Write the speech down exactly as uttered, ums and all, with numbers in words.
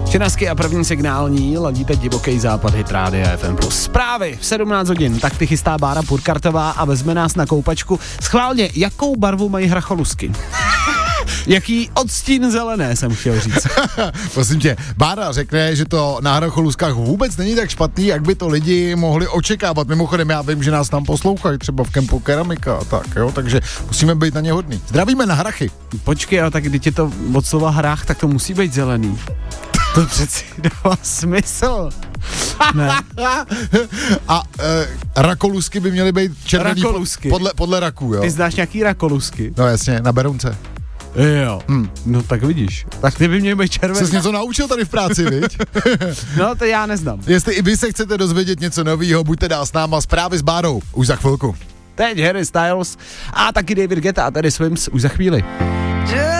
Čenasky a první signální, ladíte divoký západ hit rádia F M plus. Zprávy v sedmnáct hodin, tak ty chystá Bára Purkartová a vezme nás na koupačku. Schválně, jakou barvu mají hracholusky? Jaký odstín zelené, jsem chtěl říct. Prosím tě, Bára řekne, že to na hracholuskách vůbec není tak špatný, jak by to lidi mohli očekávat. Mimochodem, já vím, že nás tam poslouchají, třeba v kempu Keramika a tak, jo, takže musíme být na ně hodný. Zdravíme na hrachy. Počkej, ale tak když je to od slova hrách, tak to musí být zelený. To přeci dává smysl. Ne. A e, rakolusky by měly být červený po, podle, podle raků, jo. Ty znáš nějaký rakolusky? No jasně, na Berounce. Jo, hmm. No tak vidíš. Tak ty by měly být červený. Jsi něco naučil tady v práci, viď? No to já neznám. Jestli i vy se chcete dozvědět něco novýho, buďte dál s náma, zprávy s Bárou, už za chvilku. Teď Harry Styles a taky David Guetta a tady Swims už za chvíli.